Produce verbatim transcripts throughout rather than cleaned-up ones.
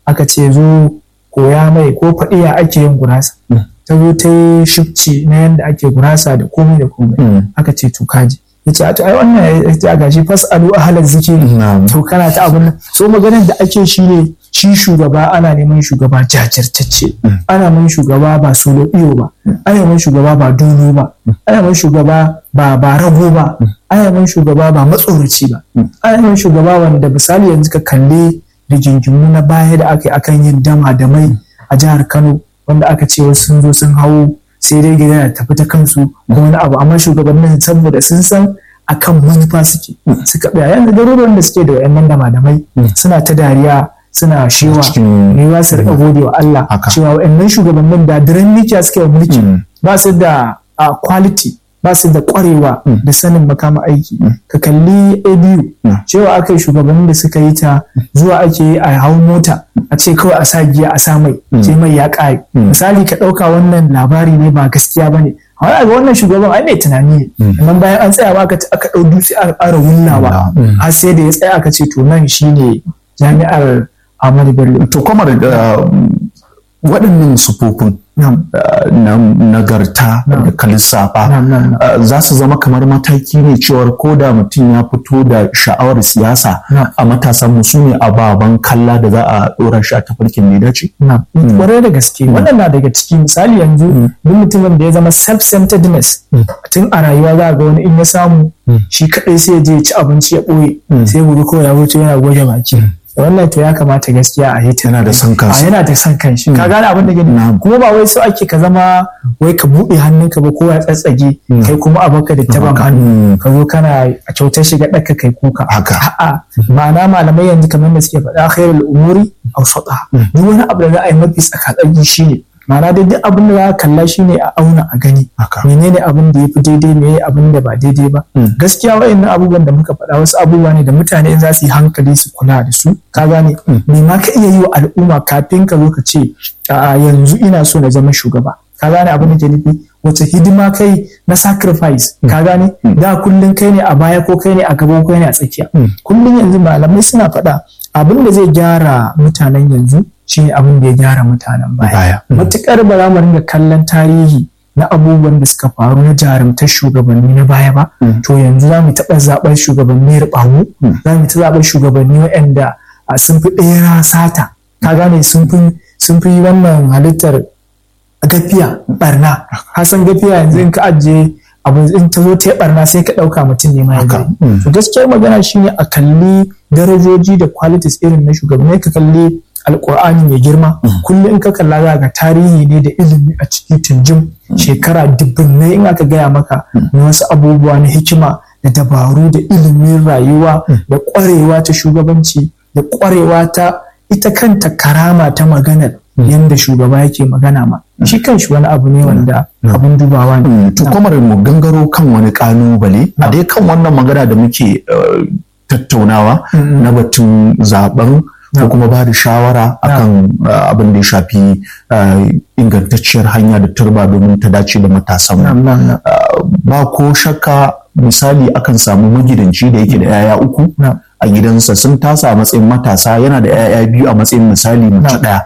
aka ce zo koya mai ko faɗi ya ake yin gurasa ta zo ta yi shifci na yadda ake gurasa da komai da komai aka ce to kaji ya ce a to ai wannan ya ce a gashi fasalu ahalar zikiri to kana ta abin nan so maganar da ake shi ne shi shugaba ana neman shugaba jajirtacce ana neman shugaba ba solo iyo ba ana neman shugaba ba dolo ba ana neman shugaba ba ba rago ba ana neman shugaba ba matsoraci ba ana neman shugaba wanda misali yanzu ka kalle rigingimu na baya da aka yi akan yin dama da mai a jihar Kano wanda aka ce wasu sun zo sun hawo sai dai gida ya tafi ta kansu ko wani abu amma shugabannin saboda sun san akan manufa suke suka tsaya yanzu garuruwan da suke da wayannan dama da mai suna ta dariya suna shewa ne ba su rika gode wa Allah cewa wayannan shugabannin da diran mikiya suke wa mulki ba su da quality ba su da kwarewa da sanin makama aiki ka kalli A B U cewa aka yi shugabannin da suka yi ta zuwa ake yi a hau mota a ce kawai a sa giya a sa mai sai mai ya ƙare misali ka ɗauka wannan labari ne ba gaskiya ba ne amma ga wannan shugaban ai mai tunani ne amma bayan an tsaya aka aka ɗau dutse aka ƙara wullawa har sai da ya tsaya aka ce to nan shine jami'ar Ahmadu Bello to kuma waɗannan sufofin na nagarta da ka lissafa za su zama kamar mataki ne cewar ko da mutum ya fito da sha'awar siyasa a matasan mu su ne ababen kalla da za a ɗora shi a tafarkin ne dace. Kwarai da gaske wannan na daga ciki misali yanzu duk mutumin da ya zama self-centeredness tun a rayuwa za ga wani in ya samu shi kaɗai sai ya je ci abinci ya ɓoye sai gobe kawai ya wuce yana goge baki. wannan to ya kamata gaskiya a hita yana da son kansa yana da son kanshi ka gane abin da gani kuma ba wai so ake ka zama wai ka buɗe hannunka ba ko ya tsatsage kai kuma a baka da taban hannu ka zo kana a kyautar shiga ɗaka kai kuka a'a ma'ana malamai yanzu kamar da suke faɗa khairul umuri awsataha duk wani abu da za a yi mafi tsakatsaki shine ma'ana dai duk abin da za a kalla shi ne a auna a gani menene abin da ya fi daidai me abin da ba daidai ba gaskiya wa'annan abubuwan da muka faɗa wasu abubuwa ne da mutane in za su yi hankali su kula da su ka gane me ma ka iya yi wa al'umma kafin ka zo ka ce a yanzu ina so na zama shugaba ka gane abin da ke nufi wace hidima kai na sacrifice ka gane da kullum kai ne a baya ko kai ne a gaba ko kai ne a tsakiya kullum yanzu malamai suna faɗa abin da zai gyara mutanen yanzu shi ne abin da ya gyara mutanen baya. Matuƙar ba za mu ringa kallon tarihi na abubuwan da suka faru na jarumtar shugabanni na baya ba, to yanzu za mu taɓa zaɓar shugabanni riɓamu, za mu ta zaɓar shugabanni waɗanda sun fi ɗera sata, ka gane sun fi wannan halittar gafiya barna. Hasan gafiya yanzu in ka ajiye abu in ta zo ta yi barna sai ka ɗauka mutum ne ma ya to gaskiyar magana shine a kalli darajoji da qualities irin na shugabanni ka kalli alƙur'ani mai girma kullum in ka kalla za ga tarihi ne da ilimi a ciki tunjin shekara dubbinai in aka gaya maka na wasu abubuwa na hikima da dabaru da ilimin rayuwa da ƙwarewa ta shugabanci da ƙwarewa ta ita kanta karama ta maganar yadda shugaba yake magana ma shi kanshi wani abu ne wanda abin dubawa ne. To kuma mu gangaro kan wani ƙalubale a dai kan wannan magana da muke tattaunawa na batun zaben ko kuma ba da shawara akan abin da ya shafi ingantacciyar hanya da turba domin ta dace da matasan ba ko shakka misali akan samu magidanci da yake da yaya uku a gidansa sun tasa a matsayin matasa yana da yaya biyu a matsayin misali mace ɗaya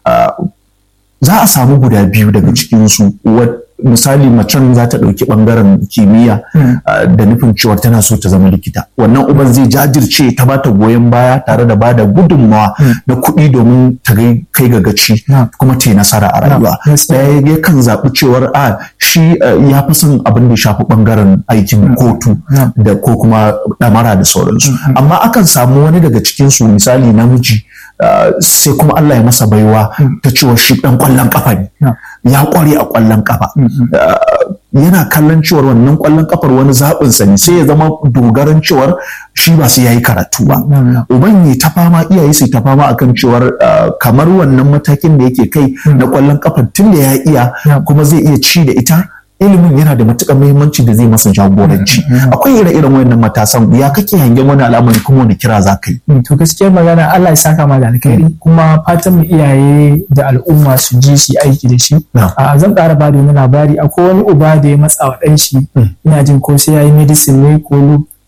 za a samu guda biyu daga cikinsu misali macen za ta ɗauki ɓangaren kimiyya da nufin cewar tana so ta zama likita wannan uban zai jajirce ta ba ta goyon baya tare da ba da gudunmawa na kuɗi domin ta kai ga gaci kuma ta yi nasara a rayuwa ɗaya ya kan zaɓi cewar a shi ya fi son abin da ya shafi ɓangaren aikin kotu da ko kuma ɗamara da sauransu amma akan samu wani daga cikinsu misali namiji sai kuma Allah ya masa baiwa ta cewa shi ɗan ƙwallon ƙafa ne ya ƙware a ƙwallon ƙafa yana kallon cewar wannan ƙwallon ƙafar wani zaɓinsa ne sai ya zama dogaran cewar shi ba su yayi karatu ba uban ya ta fama iyaye su ta fama akan cewar kamar wannan matakin da yake kai na ƙwallon ƙafar tun da ya iya kuma zai iya ci da ita ilimin yana da matuƙar muhimmanci da zai masa jagoranci akwai ire-iren wayannan matasan ya kake hangen wani al'amari kuma wani kira za ka yi to gaskiyar magana Allah ya saka ma da alkhairi kuma fatan mu iyaye da al'umma su ji shi aiki da shi a zan ƙara ba da wani labari akwai wani uba da ya matsa wa ɗan shi ina jin ko sai yayi medicine ne ko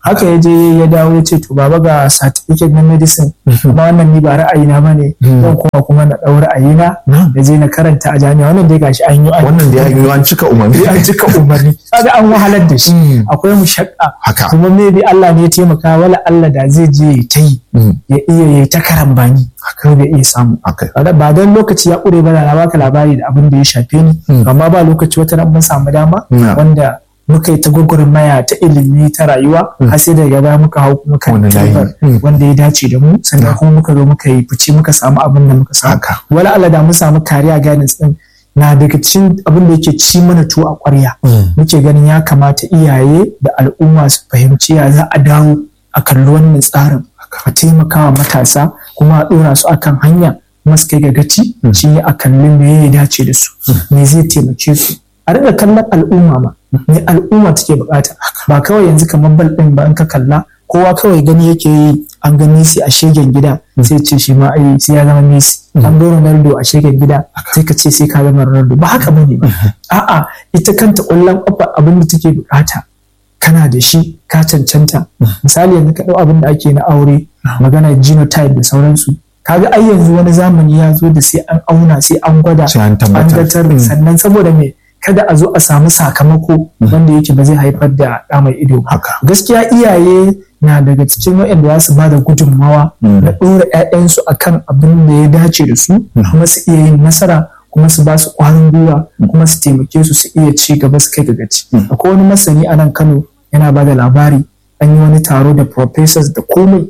haka ya je ya dawo ya ce to baba ga certificate na medicine ba wannan ni ba ra'ayina ba ne zan kuma kuma na ɗau ra'ayina da je na karanta a jami'a wannan dai gashi an yi wannan da ya yi an cika umarni an cika umarni kaga an wahalar da shi akwai mushakka kuma maybe Allah ne ya taimaka wala Allah da zai je ta yi ya iya yi ta karambani haka bai iya samu ba don lokaci ya ƙure ba na baka labari da abin da ya shafe ni amma ba lokaci wata ran mun samu dama wanda muka yi ta gwagwarmaya ta ilimi ta rayuwa har sai daga baya muka hau kuma kan turbar wanda ya dace da mu sannan kuma muka zo muka yi fice muka samu abin da muka samu wala Allah da mun samu kariya guidance din na daga cikin abin da yake ci mana tuwo a ƙwarya muke ganin ya kamata iyaye da al'umma su fahimci ya za a dawo a kalli wannan tsarin a taimakawa matasa kuma a ɗora su akan hanya kuma su kai ga gaci shi ne a kalli me ya dace da su me zai taimake su a riga kallon al'umma ma me al'umma take bukata ba kawai yanzu kamar bal ɗin ba in ka kalla kowa kawai gani yake yi an ga Messi a shegen gida sai ce shi ma ai sai ya zama Messi an ga Ronaldo a shegen gida sai ka ce sai ka zama Ronaldo ba haka bane ba a'a ita kanta ƙwallon ƙafa abin da take bukata kana da shi ka cancanta misali yanzu ka ɗau abin da ake na aure magana genotype da sauransu kaga ai yanzu wani zamani ya zo da sai an auna sai an gwada an gatar sannan saboda me kada a zo a samu sakamako wanda yake ba zai haifar da ɗa mai ido ba gaskiya iyaye na daga cikin waɗanda za su ba da gudunmawa da ɗora 'ya'yansu akan abin da ya dace da su kuma su iya yin nasara kuma su ba su ƙwarin gwiwa kuma su taimake su su iya ci gaba su kai ga gaci akwai wani masani a nan Kano yana ba da labari an yi wani taro da professors da komai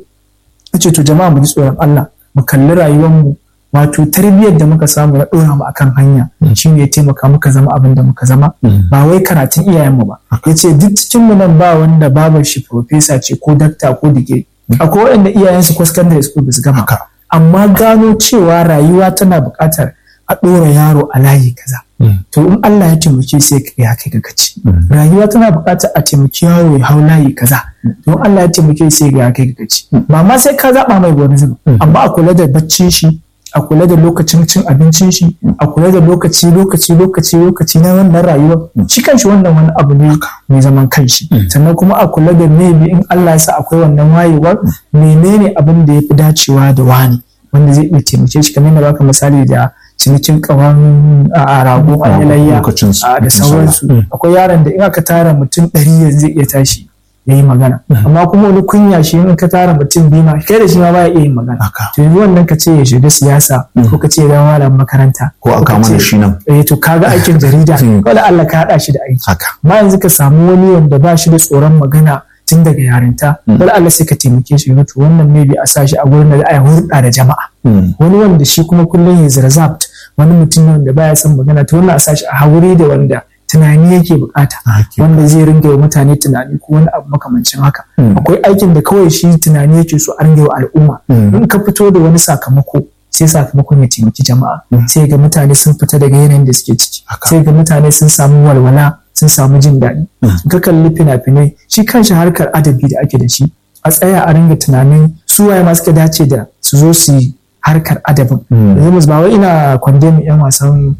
ce to jama'a mu ji tsoron Allah mu kalli rayuwarmu wato tarbiyyar da muka samu na ɗora mu akan hanya shi ne ya taimaka muka zama abin da muka zama ba wai karatun iyayenmu ba ya ce duk cikin mu nan ba wanda babar shi professor ce ko dakta ko dige akwai waɗanda iyayensu ko secondary school ba su gama amma gano cewa rayuwa tana buƙatar a ɗora yaro a layi kaza to in Allah ya taimake sai ya kai ga gaci rayuwa tana buƙatar a taimaki yaro ya hau layi kaza to in Allah ya taimake sai ya kai ga gaci ba ma sai ka zaɓa mai wani zuba amma a kula da baccin shi a kula da lokacin cin abincin shi a kula da lokaci lokaci lokaci lokaci na wannan rayuwa shi kanshi wannan wani abu ne mai zaman kanshi sannan kuma a kula da maybe in Allah ya sa akwai wannan wayewar menene abin da ya fi dacewa da wani wanda zai iya taimake shi kamar yadda baka misali da cinikin kawan a rago a yalayya da sauransu akwai yaron da in aka tara mutum ɗari yanzu zai iya tashi ya yi magana amma kuma wani kunya shi in ka tara mutum biyu ma kai da shi ma baya iya yin magana to yanzu wannan ka ce ya shiga siyasa ko ka ce ya zama malamin makaranta ko a kama da shi nan eh to kaga aikin jarida wala Allah ka hada shi da aiki amma yanzu ka samu wani wanda ba shi da tsoron magana tun daga yarinta wala Allah sai ka taimake shi to wannan maybe a sa shi a gurin da za a yi hulɗa da jama'a wani wanda shi kuma kullum ya reserved wani mutum ne wanda baya son magana to wannan a sa shi a hauri da wanda tunani yake bukata wanda zai ringa wa mutane tunani ko wani abu makamancin haka akwai aikin da kawai shi tunani yake so a ringa wa al'umma in ka fito da wani sakamako sai sakamakon ya taimaki jama'a sai ga mutane sun fita daga yanayin da suke ciki sai ga mutane sun samu walwala sun samu jin daɗi ka kalli fina-finai shi kanshi harkar adabi da ake da shi a tsaya a ringa tunanin su waye ma suka dace da su zo su yi harkar adabin yanzu ba wai ina kwandemi yan wasan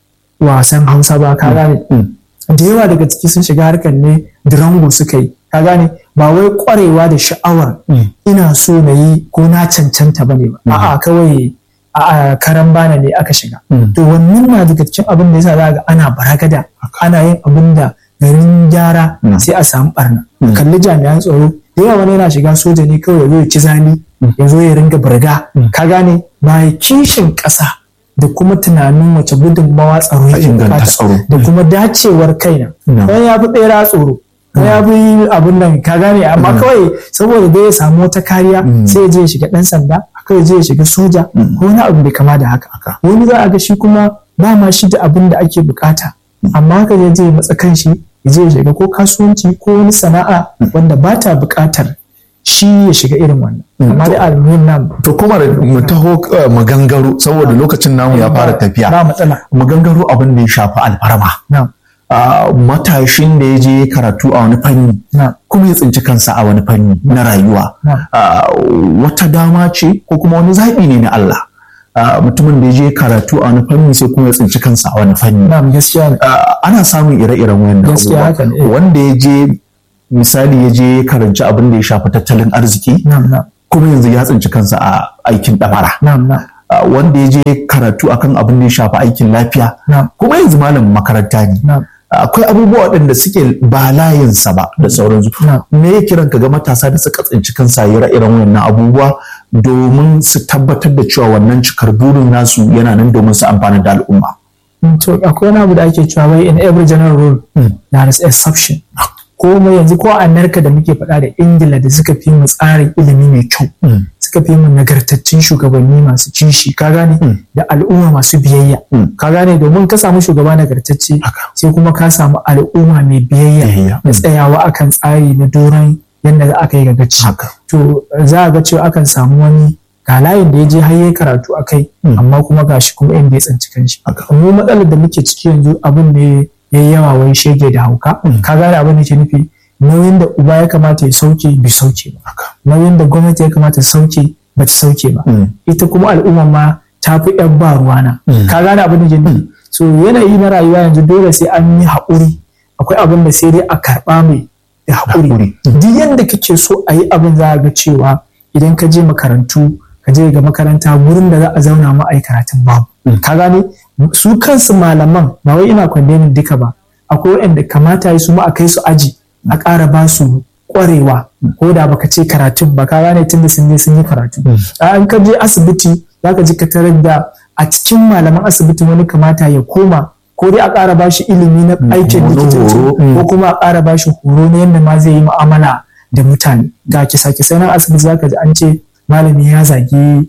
wasan hausa ba ka gane da yawa daga ciki sun shiga harkar ne durango suka yi ka gane ba wai kwarewa da sha'awar ina so na yi ko na cancanta ba ne ba a'a kawai a karan bana ne aka shiga to wannan na daga cikin abin da yasa za ga ana baragada ana yin abin da garin gyara sai a samu barna kalli jami'an tsaro da yawa wani yana shiga soja ne kawai ya zo ya ci zani ya zo ya ringa burga ka gane ba kishin ƙasa da kuma tunanin wace gudunmawa tsaro yake bukata da kuma dacewar kaina don ya fi ɓera tsoro don ya fi abin nan ka gane amma kawai saboda dai ya samu wata kariya sai ya je ya shiga ɗan sanda kawai je ya shiga soja ko wani abu bai kama da haka wani za a ga shi kuma ba ma shi da abin da ake bukata amma haka ya je ya matsa kan shi ya je ya shiga ko kasuwanci ko wani sana'a wanda ba ta bukatar shi ya shiga irin wannan amma da almuhim nan to kuma mu taho magangaro saboda lokacin namu ya fara tafiya ba matsala magangaro abin da ya shafi alfarma matashin da ya je karatu a wani fanni kuma ya tsinci kansa a wani fanni na rayuwa wata dama ce ko kuma wani zaɓi ne na Allah mutumin da ya je karatu a wani fanni sai kuma ya tsinci kansa a wani fanni ana samun ire-iren wannan wanda ya je misali ya je karanci abin da ya shafi tattalin arziki kuma yanzu ya tsinci kansa a aikin ɗamara. Wanda ya je karatu akan abin da ya shafi aikin lafiya kuma yanzu malamin makaranta ne. Akwai abubuwa waɗanda suke ba layinsa ba da sauransu. Me ya kiran ka ga matasa da suka tsinci kansa ire iren wannan abubuwa domin su tabbatar da cewa wannan cikar burin nasu yana nan domin su amfana da al'umma? To akwai wani abu da ake cewa wai in every general rule there is exception. Ko mai yanzu ko a Amerika da muke faɗa da Ingila da suka fi mu tsarin ilimi mai kyau, suka fi mu nagartattun shugabanni masu kishi, ka gane, da al'umma masu biyayya, ka gane, domin ka samu shugaba nagartacce sai kuma ka samu al'umma mai biyayya da tsayawa akan tsari na doron yadda za aka yi gagaci. To za a ga cewa akan samu wani ga layin da ya je har yayi karatu akai amma kuma gashi kuma inda ya tsanci kanshi. Mu matsalar da muke ciki yanzu abin ne ya yi yawa wai shege da hauka, ka gane abin da ke nufi, nauyin da uba ya kamata ya sauke bai sauke ba, nauyin da gwamnati ya kamata ya sauke ba ta sauke ba, ita kuma al'umma ma ta fi yan ba ruwana, ka gane abin da ke nufi. So yanayi na rayuwa yanzu dole sai an yi haƙuri, akwai abin da sai dai a karɓa mai da haƙuri. Duk yadda kake so a yi abin za a ga cewa idan ka je makarantu, ka je ga makaranta wurin da za a zauna ma a yi karatun babu, ka gane. Su kansu malaman ba wai ina kwandemin duka ba, akwai waɗanda kamata yi su ma a kai su aji a ƙara ba su ƙwarewa ko da baka ce karatun ba, ka gane, tunda sun je sun yi karatu. An ka je asibiti za ka ji ka tarar da a cikin malaman asibitin wani kamata ya koma ko dai a ƙara ba shi ilimi na aikin likitanci ko kuma a ƙara ba shi horo na yadda ma zai yi mu'amala da mutane. Ga kisa-kisai na asibiti za ka ji an ce malami ya zagi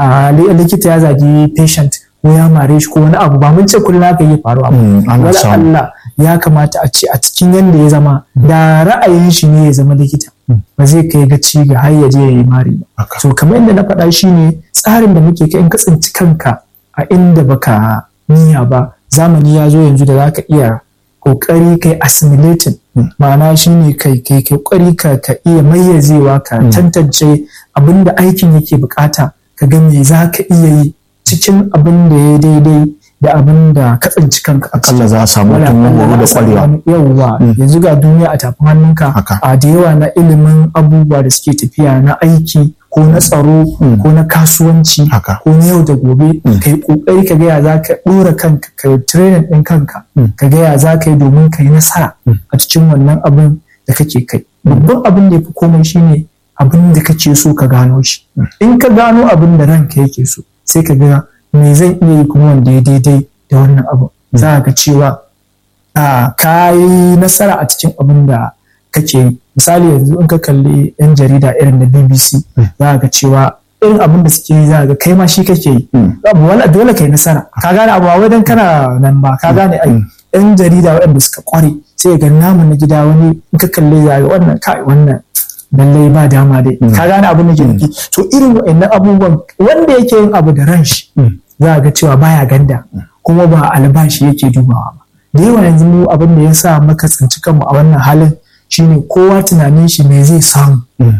likita ya zagi patient ko ya mare shi ko wani abu, ba mun ce kullum haka yi faruwa ba. Wala Allah ya kamata a ce a cikin yanda ya zama da ra'ayin shi ne ya zama likita ba zai kai gaci ga har ya je ya yi mari ba. So kamar yadda na faɗa shi ne tsarin da muke kai in ka tsinci kanka a inda baka niyya ba, zamani ya zo yanzu da zaka iya kokari kai assimilating, ma'ana shi ne kai kai kokari ka ka iya mayyazewa ka tantance abin da aikin yake bukata, ka ga me za ka iya yi cikin abin da ya daidai da abin da ka tsinci kanka. Akalla za a samu horo da kwarewa. Yawwa, yanzu ga duniya a tafin hannunka, a da yawa na ilimin abubuwa da suke tafiya na aiki ko na tsaro ko na kasuwanci ko na yau da gobe, ka yi kokari ka gaya za ka ɗora kanka, ka yi training ɗin kanka, ka gaya za ka yi domin ka yi nasara a cikin wannan abin da kake kai. Babban abin da ya fi komai shine abin da kake so ka gano shi. In ka gano abin da ranka yake so, sai ka ga me zan iya yi kuma wanda ya daidai da wannan abu, za ka cewa ka yi nasara a cikin abin da kake yi. Misali yanzu in ka kalli yan jarida irin da B B C, za ka cewa irin abin da suke yi za ka kai ma shi kake yi, wala dole kai nasara, ka gane abu wai dan kana nan ba, ka gane ai yan jarida waɗanda suka kware sai ga namu na gida wani in ka kalle za ga wannan kai wannan lallai ba dama dai, ka gane abin da ke nufi. To irin wa'annan abubuwan wanda yake yin abu da ran shi za ga cewa baya ganda kuma ba albashi yake dubawa ba. Da yawa yanzu mu abin da ya sa maka tsinci kanmu a wannan halin shine kowa tunanin shi me zai samu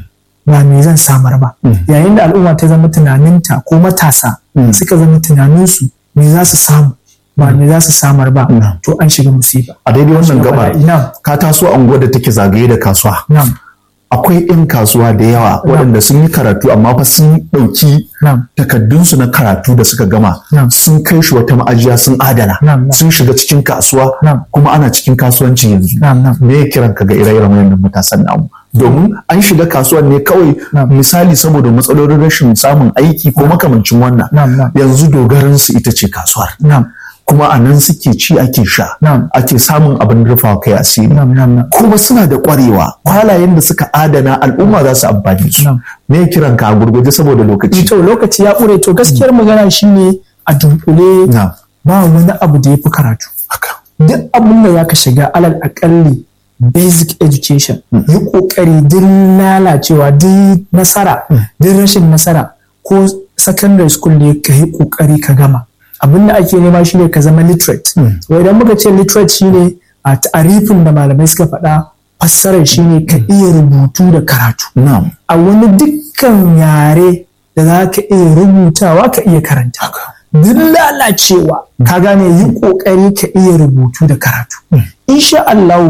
ba me zan samar ba, yayin da al'umma ta zama tunaninta ko matasa suka zama tunaninsu me za su samu ba me za su samar ba, to an shiga musiba. A daidai wannan gaba ka taso a unguwar da take zagaye da kasuwa, akwai 'yan kasuwa da yawa waɗanda sun yi karatu amma fa sun ɗauki takaddunsu na karatu da suka gama sun kai shi wata ma'ajiya sun adana, sun shiga cikin kasuwa kuma ana cikin kasuwanci yanzu. Me ya kiran ka ga ire-iren wayannan matasan namu? Domin an shiga kasuwan ne kawai misali saboda matsalolin rashin samun aiki ko makamancin wannan, yanzu dogaransu ita ce kasuwar. Kuma a nan suke ci ake sha, ake samun abin rufa kai asiri, kuma suna da kwarewa, kwalayen da suka adana al'umma za su amfani su. Me ya kiran ka a gurguje saboda lokaci? To lokaci ya ƙure, to gaskiyar magana shine a dunkule ba wani abu da ya fi karatu. Duk abin da za ka shiga alal akalli basic education, yi ƙoƙari duk lalacewa, duk nasara, duk rashin nasara ko secondary school ne ka yi ƙoƙari ka gama. Abin da ake nema shine ka zama literate. Wai idan muka ce literate shine a tarifin da malamai suka faɗa, fassarar shine ka iya rubutu da karatu. A wani dukkan yare da za ka iya rubutawa ka iya karanta. Duk lalacewa ka gane yi ƙoƙari ka iya rubutu da karatu. Insha Allah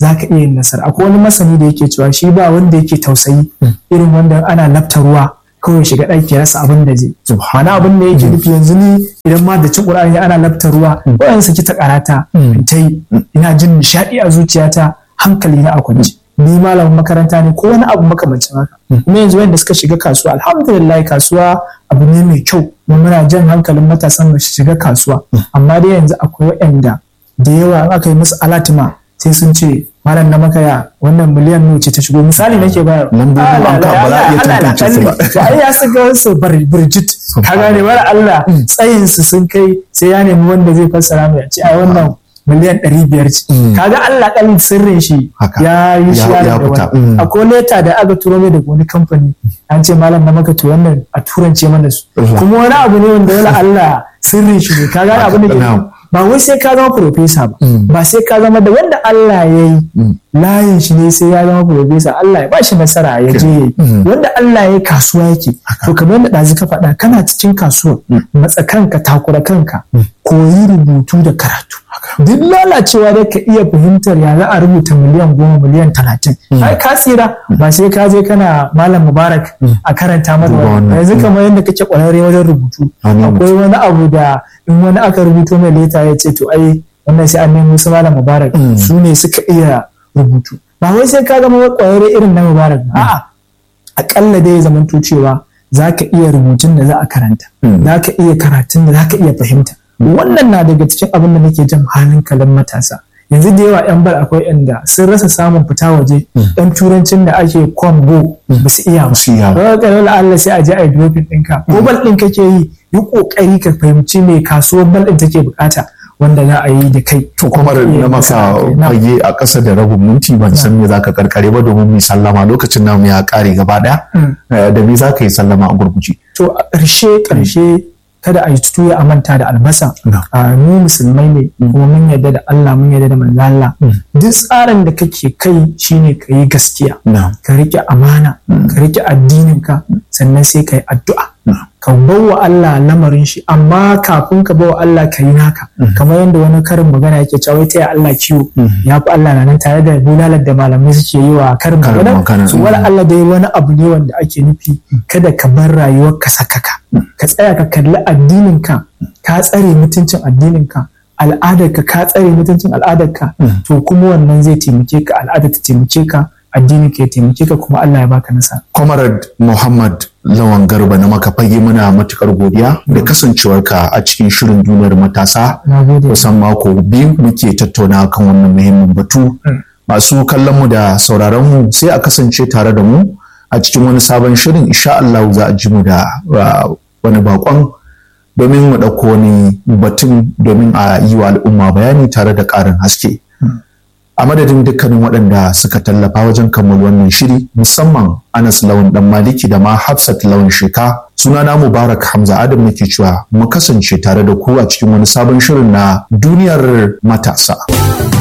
za ka iya yin nasara. Akwai wani masani da yake cewa shi ba wanda yake tausayi irin wanda ana lafta ruwa kawai shiga ɗaki rasa abin da zai. Mana abin da yake nufi yanzu ni idan ma da ci ƙur'ani ana lafta ruwa ko saki ta karata ta yi ina jin nishaɗi a zuciyata hankali na a kwance. Ni malamin makaranta ne ko wani abu makamancin haka. Kuma yanzu wanda suka shiga kasuwa alhamdulillah kasuwa abu ne mai kyau muna jan hankalin matasan mu shiga kasuwa amma dai yanzu akwai waɗanda da yawa aka yi musu alatima sai sun ce malam na makaya wannan miliyan nawa ce ta shigo misali nake bayar lambobin banka ba za a iya tantance su ba ai ya saka su burjit ka gane wala Allah tsayin su sun kai sai ya nemi wanda zai fassara mai ce ai wannan miliyan ɗari biyar ce kaga Allah kalin sirrin shi ya yi shi da wani akwai leta da aka turo mai daga wani kamfani an ce malam na maka to wannan a turance mana su kuma wani abu ne wanda wala Allah sirrin shi ne kaga abin da ba wai sai ka zama profesa ba ba sai ka zama da wanda Allah ya yi layin shi ne sai ya zama profesa Allah ya ba shi nasara ya je yi wanda Allah ya yi kasuwa yake to kamar yadda ɗazu ka faɗa kana cikin kasuwar matsa kanka takura kanka koyi rubutu da karatu duk lalacewa da ka iya fahimtar ya za a rubuta miliyan goma miliyan talatin ai ka tsira ba sai ka je kana malam mubarak a karanta mana wani yanzu kamar yadda kake kwararre wajen rubutu akwai wani abu da in wani aka rubuto mai leta ya ce to ai wannan sai an nemi su malam mubarak su ne suka iya rubutu ba wai sai ka zama kwararre irin na mubarak ba a'a akalla dai ya zamanto cewa za ka iya rubutun da za a karanta za ka iya karatun da za ka iya fahimta wannan na daga cikin abin da nake jan hankalin matasa yanzu da yawa yan bar akwai yanda sun rasa samun fita waje dan turancin da ake combo ba su iya ba ba ga Allah sai a je a dropping ɗinka ko bal ɗin kake yi yi kokari ka fahimci me kasuwar bal ɗin take bukata wanda za a yi da kai to kuma na maka fage a ƙasa da rabin minti ban san me zaka karkare ba domin mu sallama lokacin namu ya kare gaba daya da me zaka yi sallama a gurguje to a ƙarshe ƙarshe kada a yi tuya a manta da albasa mu musulmai ne kuma mun yarda da Allah mun yarda da manzo Allah duk tsarin da kake kai shine ka yi gaskiya ka rike amana ka rike addinin ka sannan sai ka yi addu'a ka bawa Allah lamarin shi amma kafin ka bawa Allah ka yi naka kamar yadda wani karin magana yake cewa ta Allah ciwo ya fi Allah na nan tare da bulalar da malamai suke yi wa karin magana su wala Allah dai wani abu ne wanda ake nufi kada ka bar rayuwar ka sakaka ka tsaya ka kalli addinin ka ka tsare mutuncin addinin ka al'adarka ka tsare mutuncin al'adarka to kuma wannan zai taimake ka al'ada ta taimake ka addini ke taimake ka kuma Allah ya baka nasara. Comrade Muhammad Lawan Garba na maka fage muna matukar godiya da kasancewarka a cikin shirin duniyar matasa kusan mako biyu muke tattauna kan wannan muhimmin batu masu kallon mu da sauraron mu sai a kasance tare da mu a cikin wani sabon shirin insha Allah za a ji mu da wani bakon domin mu ɗauko wani batun domin a yi wa al'umma bayani tare da ƙarin haske. A madadin dukkanin waɗanda suka tallafa wajen kammala wannan shiri musamman Anas Lawan Dan Maliki da ma Hafsat Lawan Sheka sunana Mubarak Hamza Adam nake cewa mu kasance tare da ku a cikin wani sabon shirin na duniyar matasa.